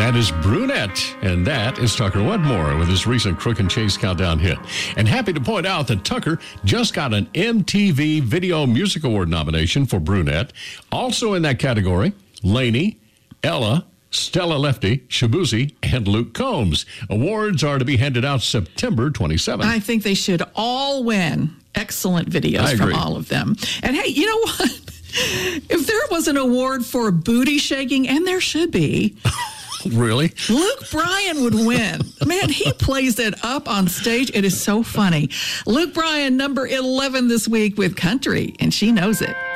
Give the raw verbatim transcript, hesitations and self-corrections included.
That is Brunette, and that is Tucker Wetmore with his recent Crook and Chase Countdown hit. And happy to point out that Tucker just got an M T V Video Music Award nomination for Brunette. Also in that category, Lainey, Ella, Stella Lefty, Shabuzi, and Luke Combs. Awards are to be handed out September twenty-seventh. I think they should all win. Excellent videos from all of them. And hey, you know what? If there was an award for booty shaking, and there should be, really? Luke Bryan would win. Man, he plays it up on stage. It is so funny. Luke Bryan, number eleven this week with Country, and she knows it.